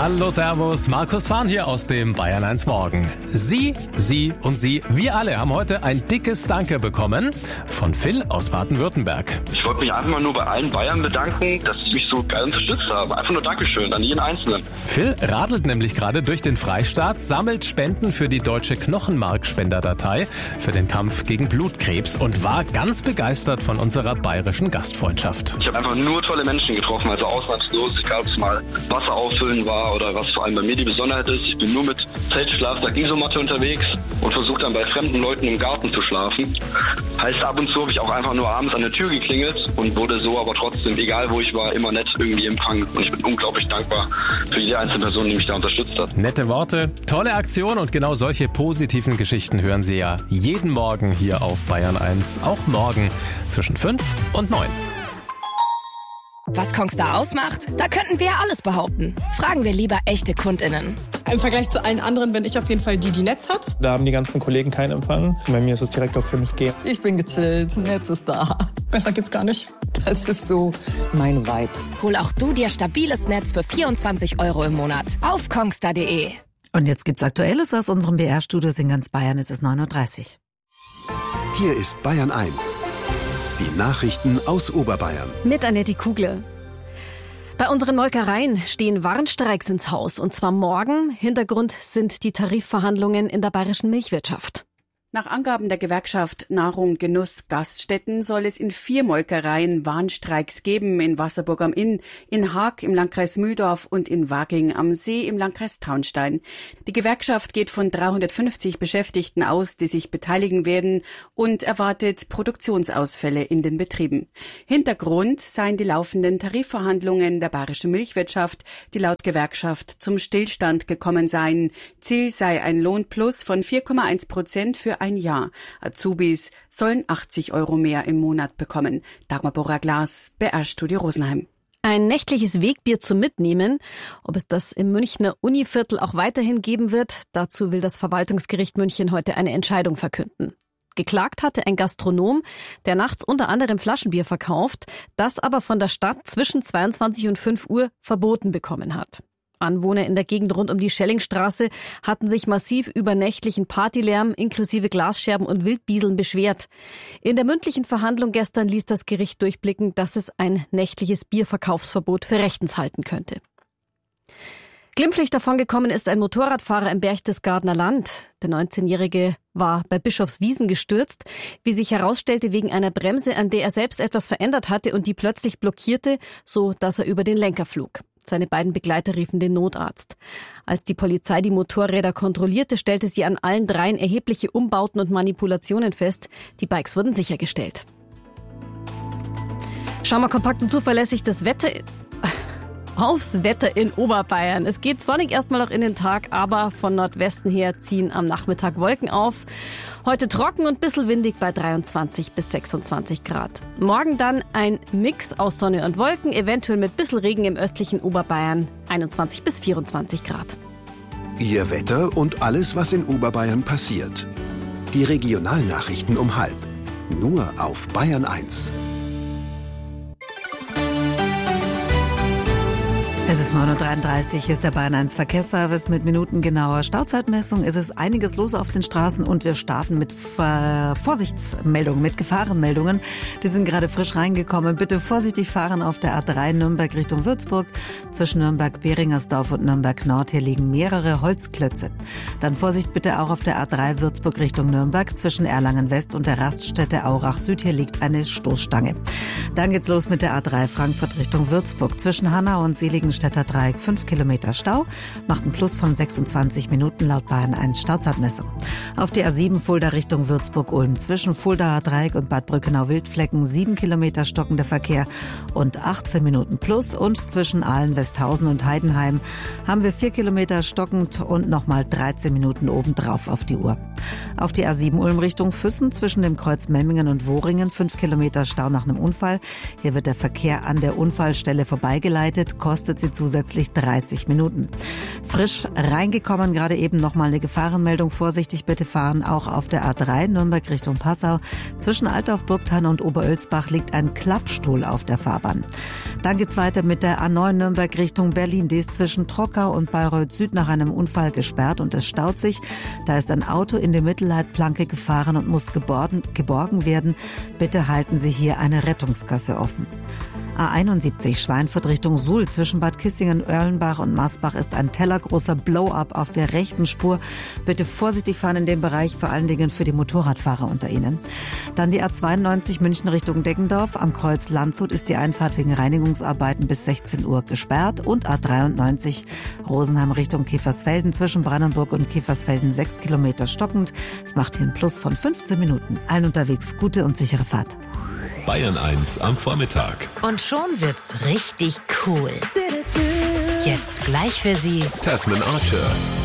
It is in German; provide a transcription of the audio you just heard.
Hallo, servus, Markus Fahn hier aus dem Bayern 1 Morgen. Sie und Sie, wir alle haben heute ein dickes Danke bekommen von Phil aus Baden-Württemberg. Ich wollte mich einfach mal nur bei allen Bayern bedanken, dass sie mich so geil unterstützt haben. Einfach nur Dankeschön an jeden Einzelnen. Phil radelt nämlich gerade durch den Freistaat, sammelt Spenden für die deutsche Knochenmarkspenderdatei für den Kampf gegen Blutkrebs und war ganz begeistert von unserer bayerischen Gastfreundschaft. Ich habe einfach nur tolle Menschen getroffen, also ausnahmslos, egal ob es mal Wasser auffüllen war oder was vor allem bei mir die Besonderheit ist. Ich bin nur mit Zeltschlafsack, Isomatte unterwegs und versuche dann bei fremden Leuten im Garten zu schlafen. Heißt, ab und zu habe ich auch einfach nur abends an der Tür geklingelt und wurde so aber trotzdem, egal wo ich war, immer nett irgendwie empfangen. Und ich bin unglaublich dankbar für jede einzelne Person, die mich da unterstützt hat. Nette Worte, tolle Aktion und genau solche positiven Geschichten hören Sie ja jeden Morgen hier auf Bayern 1. Auch morgen zwischen 5 und 9. Was Kongstar ausmacht? Da könnten wir ja alles behaupten. Fragen wir lieber echte KundInnen. Im Vergleich zu allen anderen bin ich auf jeden Fall die Netz hat. Da haben die ganzen Kollegen keinen Empfang. Bei mir ist es direkt auf 5G. Ich bin gechillt, Netz ist da. Besser geht's gar nicht. Das ist so mein Vibe. Hol auch du dir stabiles Netz für 24 € im Monat auf kongstar.de. Und jetzt gibt's Aktuelles aus unserem BR-Studio in ganz Bayern. Es ist 9:30 Uhr. Hier ist Bayern 1. Die Nachrichten aus Oberbayern. Mit Annette Kugle. Bei unseren Molkereien stehen Warnstreiks ins Haus. Und zwar morgen. Hintergrund sind die Tarifverhandlungen in der bayerischen Milchwirtschaft. Nach Angaben der Gewerkschaft Nahrung, Genuss, Gaststätten soll es in 4 Molkereien Warnstreiks geben. In Wasserburg am Inn, in Haag im Landkreis Mühldorf und in Waging am See im Landkreis Traunstein. Die Gewerkschaft geht von 350 Beschäftigten aus, die sich beteiligen werden und erwartet Produktionsausfälle in den Betrieben. Hintergrund seien die laufenden Tarifverhandlungen der bayerischen Milchwirtschaft, die laut Gewerkschaft zum Stillstand gekommen seien. Ziel sei ein Lohnplus von 4,1% für ein Jahr. Azubis sollen 80 € mehr im Monat bekommen. Dagmar Bora-Glas, BR-Studio Rosenheim. Ein nächtliches Wegbier zum Mitnehmen. Ob es das im Münchner Univiertel auch weiterhin geben wird, dazu will das Verwaltungsgericht München heute eine Entscheidung verkünden. Geklagt hatte ein Gastronom, der nachts unter anderem Flaschenbier verkauft, das aber von der Stadt zwischen 22 und 5 Uhr verboten bekommen hat. Anwohner in der Gegend rund um die Schellingstraße hatten sich massiv über nächtlichen Partylärm inklusive Glasscherben und Wildbieseln beschwert. In der mündlichen Verhandlung gestern ließ das Gericht durchblicken, dass es ein nächtliches Bierverkaufsverbot für rechtens halten könnte. Glimpflich davongekommen ist ein Motorradfahrer im Berchtesgadener Land. Der 19-Jährige war bei Bischofswiesen gestürzt, wie sich herausstellte, wegen einer Bremse, an der er selbst etwas verändert hatte und die plötzlich blockierte, so dass er über den Lenker flog. Seine beiden Begleiter riefen den Notarzt. Als die Polizei die Motorräder kontrollierte, stellte sie an allen 3 erhebliche Umbauten und Manipulationen fest. Die Bikes wurden sichergestellt. Schauen wir kompakt und zuverlässig aufs Wetter in Oberbayern. Es geht sonnig erstmal noch in den Tag, aber von Nordwesten her ziehen am Nachmittag Wolken auf. Heute trocken und bisschen windig bei 23 bis 26 Grad. Morgen dann ein Mix aus Sonne und Wolken, eventuell mit bisschen Regen im östlichen Oberbayern, 21 bis 24 Grad. Ihr Wetter und alles, was in Oberbayern passiert. Die Regionalnachrichten um 12:30. Nur auf Bayern 1. Es ist 9:33 Uhr, hier ist der Bayern 1 Verkehrsservice mit minutengenauer Stauzeitmessung. Es ist einiges los auf den Straßen und wir starten mit Vorsichtsmeldungen, mit Gefahrenmeldungen. Die sind gerade frisch reingekommen. Bitte vorsichtig fahren auf der A3 Nürnberg Richtung Würzburg. Zwischen Nürnberg-Beringersdorf und Nürnberg-Nord. Hier liegen mehrere Holzklötze. Dann Vorsicht bitte auch auf der A3 Würzburg Richtung Nürnberg. Zwischen Erlangen-West und der Raststätte Aurach-Süd. Hier liegt eine Stoßstange. Dann geht's los mit der A3 Frankfurt Richtung Würzburg. Zwischen Hanau und Seligenstädter Dreieck 5 Kilometer Stau, macht ein Plus von 26 Minuten laut Bayern 1 Stauzeitmessung. Auf der A7 Fulda Richtung Würzburg-Ulm zwischen Fuldaer Dreieck und Bad Brückenau-Wildflecken 7 Kilometer stockender Verkehr und 18 Minuten Plus. Und zwischen Aalen, Westhausen und Heidenheim haben wir 4 Kilometer stockend und nochmal 13 Minuten obendrauf auf die Uhr. Auf die A7 Ulm Richtung Füssen zwischen dem Kreuz Memmingen und Wohringen 5 Kilometer Stau nach einem Unfall. Hier wird der Verkehr an der Unfallstelle vorbeigeleitet, kostet Sie kostet zusätzlich 30 Minuten. Frisch reingekommen, gerade eben nochmal eine Gefahrenmeldung. Vorsichtig bitte fahren, auch auf der A3 Nürnberg Richtung Passau. Zwischen Altdorf, Burgthann und Oberölsbach liegt ein Klappstuhl auf der Fahrbahn. Dann geht's weiter mit der A9 Nürnberg Richtung Berlin. Die ist zwischen Trockau und Bayreuth Süd nach einem Unfall gesperrt und es staut sich. Da ist ein Auto in die Mittelleitplanke gefahren und muss geborgen werden. Bitte halten Sie hier eine Rettungsgasse offen. A71 Schweinfurt Richtung Suhl zwischen Bad Kissingen, Erlenbach und Masbach ist ein tellergroßer Blow-up auf der rechten Spur. Bitte vorsichtig fahren in dem Bereich, vor allen Dingen für die Motorradfahrer unter Ihnen. Dann die A92 München Richtung Deggendorf. Am Kreuz Landshut ist die Einfahrt wegen Reinigungsarbeiten bis 16 Uhr gesperrt. Und A93 Rosenheim Richtung Kiefersfelden zwischen Brandenburg und Kiefersfelden 6 Kilometer stockend. Es macht hier einen Plus von 15 Minuten. Allen unterwegs gute und sichere Fahrt. Bayern 1 am Vormittag. Und schon wird's richtig cool. Jetzt gleich für Sie Tasman Archer.